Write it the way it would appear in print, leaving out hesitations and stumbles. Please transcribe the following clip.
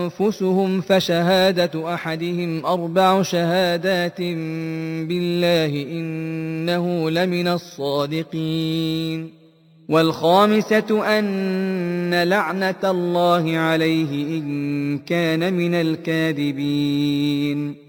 أنفسهم فشهادة أحدهم 4 شهادات بالله إنه لمن الصادقين والخامسة أن لعنة الله عليه إن كان من الكاذبين